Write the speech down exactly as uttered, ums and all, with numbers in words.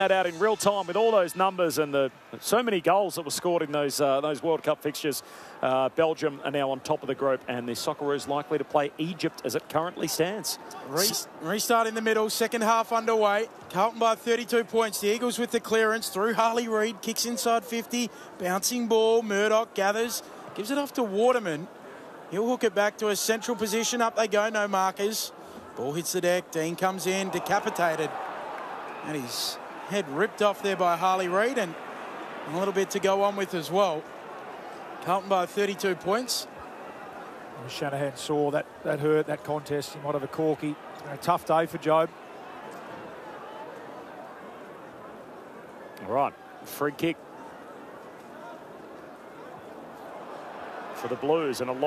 that out in real time with all those numbers and the so many goals that were scored in those uh, those World Cup fixtures. Uh, Belgium are now on top of the group, and the Socceroos likely to play Egypt as it currently stands. Re restart in the middle, second half underway. Carlton by thirty-two points. The Eagles with the clearance through Harley Reid, kicks inside fifty, bouncing ball. Murdoch gathers, gives it off to Waterman. He'll hook it back to a central position. Up they go, no markers. Ball hits the deck. Dean comes in, decapitated, and his head ripped off there by Harley Reid, and a little bit to go on with as well. Carlton by thirty-two points. Shanahan saw that, that hurt, that contest. He might have a corky. A tough day for Jobe. All right, free kick for the Blues, and a lot